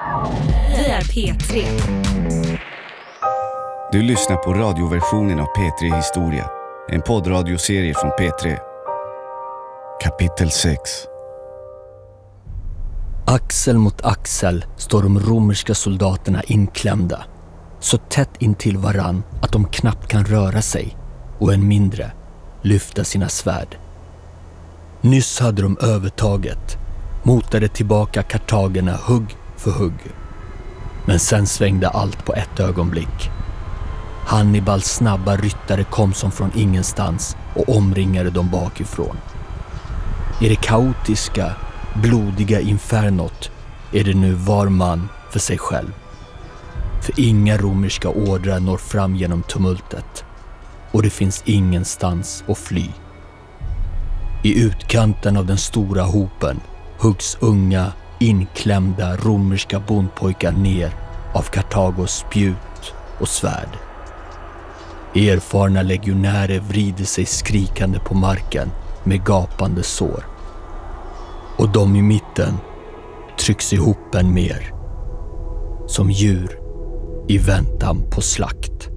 Vi är P3. Du lyssnar på radioversionen av P3 Historia. En poddradioserie från P3. Kapitel 6. Axel mot axel står de romerska soldaterna inklämda. Så tätt intill varann att de knappt kan röra sig och än mindre lyfta sina svärd. Nyss hade de övertaget, motade tillbaka kartagerna hugg för hugg. Men sen svängde allt på ett ögonblick. Hannibals snabba ryttare kom som från ingenstans och omringade dem bakifrån. I det kaotiska, blodiga infernot är det nu var man för sig själv. För inga romerska ordrar når fram genom tumultet och det finns ingenstans att fly. I utkanten av den stora hopen huggs unga, inklämda romerska bondpojkar ner av Kartagos spjut och svärd. Erfarna legionärer vrider sig skrikande på marken med gapande sår. Och de i mitten trycks ihop än mer, som djur i väntan på slakt.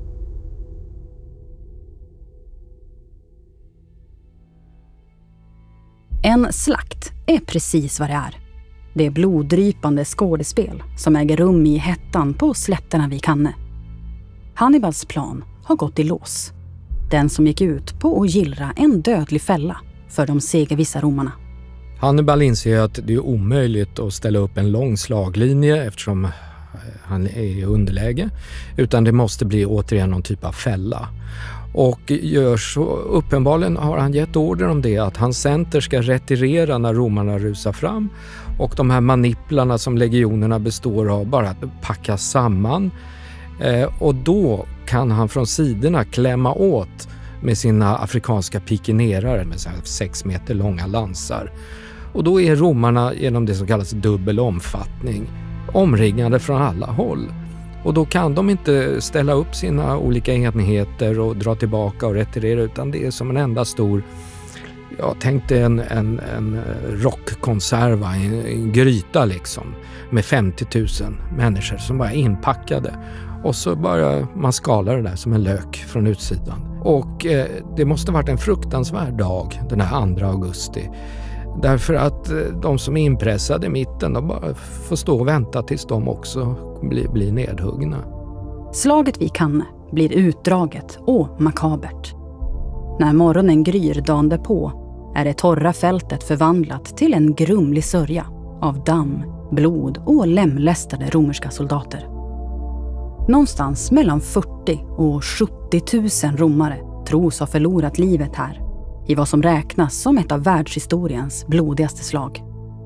En slakt är precis vad det är. Det är bloddrypande skådespel som äger rum i hettan på slätterna vid Cannae. Hannibals plan har gått i lås. Den som gick ut på att gillra en dödlig fälla för de segervissa romarna. Hannibal inser att det är omöjligt att ställa upp en lång slaglinje eftersom han är i underläge. Utan det måste bli återigen någon typ av fälla. Och gör så, uppenbarligen har han gett order om det, att hans center ska retirera när romarna rusar fram. Och de här maniplarna som legionerna består av bara packas samman. Och då kan han från sidorna klämma åt med sina afrikanska pikenerare med så här 6 meter långa lansar. Och då är romarna genom det som kallas dubbel omfattning omringade från alla håll. Och då kan de inte ställa upp sina olika enheter och dra tillbaka och retirera, utan det är som en enda stor, jag tänkte en rockkonserva, en gryta liksom, med 50 000 människor som bara är inpackade. Och så bara man skalar det där som en lök från utsidan. Och det måste ha varit en fruktansvärd dag den här 2 augusti. Därför att de som är inpressade i mitten, de bara får stå och vänta tills de också blir nedhuggna. Slaget vid Cannae blir utdraget och makabert. När morgonen gryr dagen därpå är det torra fältet förvandlat till en grumlig sörja av damm, blod och lemlästade romerska soldater. Någonstans mellan 40 och 70 000 romare tros ha förlorat livet här i vad som räknas som ett av världshistoriens blodigaste slag.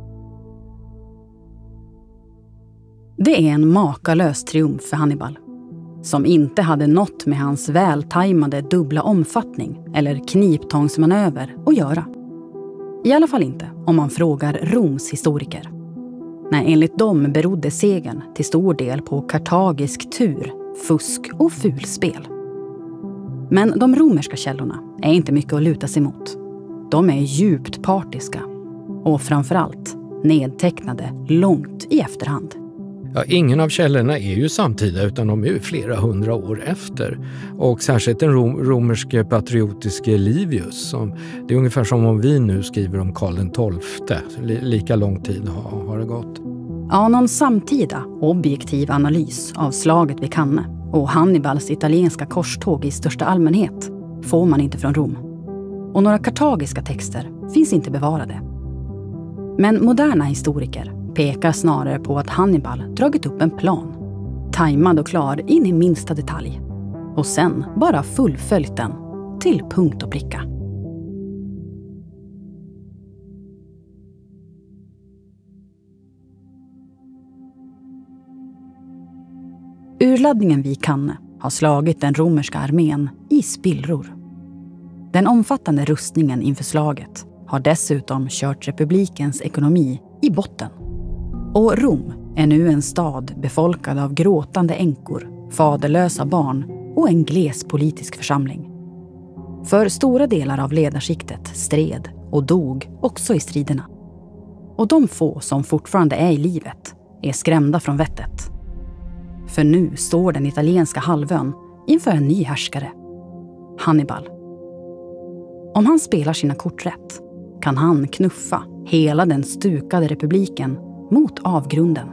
Det är en makalös triumf för Hannibal, som inte hade något med hans vältajmade dubbla omfattning eller kniptångsmanöver att göra. I alla fall inte om man frågar Roms historiker. Nej, enligt dem berodde segern till stor del på kartagisk tur, fusk och fulspel. Men de romerska källorna är inte mycket att luta sig mot. De är djupt partiska och framförallt nedtecknade långt i efterhand. Ja, ingen av källorna är ju samtida, utan de är ju flera 100 år efter. Och särskilt den romerske patriotiske Livius. Det är ungefär som om vi nu skriver om Karl XII. Lika lång tid har det gått. Ja, någon samtida objektiv analys av slaget vid Cannae och Hannibals italienska korståg i största allmänhet får man inte från Rom. Och några kartagiska texter finns inte bevarade. Men moderna historiker pekar snarare på att Hannibal dragit upp en plan, tajmad och klar in i minsta detalj, och sen bara fullföljt den till punkt och pricka. Urladdningen vid Cannae har slagit den romerska armén i spillror. Den omfattande rustningen inför slaget har dessutom kört republikens ekonomi i botten. Och Rom är nu en stad befolkad av gråtande änkor, faderlösa barn och en gles politisk församling. För stora delar av ledarskiktet stred och dog också i striderna. Och de få som fortfarande är i livet är skrämda från vettet. För nu står den italienska halvön inför en ny härskare, Hannibal. Om han spelar sina kort rätt kan han knuffa hela den stukade republiken mot avgrunden.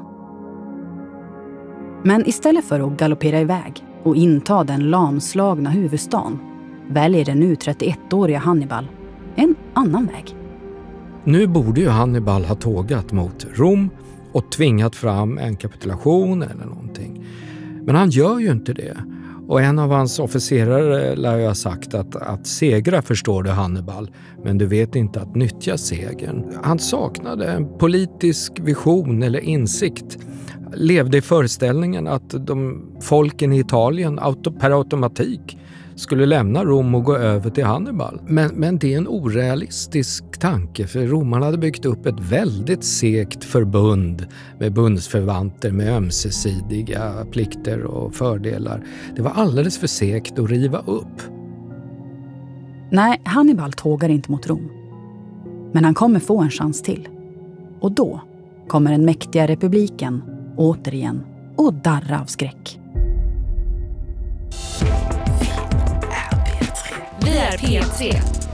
Men istället för att galoppera iväg och inta den lamslagna huvudstaden väljer den nu 31-åriga Hannibal en annan väg. Nu borde ju Hannibal ha tågat mot Rom och tvingat fram en kapitulation eller någonting. Men han gör ju inte det. Och en av hans officerare lär ju ha sagt att segra förstår du Hannibal, men du vet inte att nyttja segern. Han saknade en politisk vision eller insikt. Levde i föreställningen att folken i Italien per automatik skulle lämna Rom och gå över till Hannibal. Men det är en orealistisk tanke, för romarna hade byggt upp ett väldigt segt förbund med bundsförvanter med ömsesidiga plikter och fördelar. Det var alldeles för segt att riva upp. Nej, Hannibal tågar inte mot Rom. Men han kommer få en chans till. Och då kommer den mäktiga republiken återigen och darra av skräck. Vi är P3.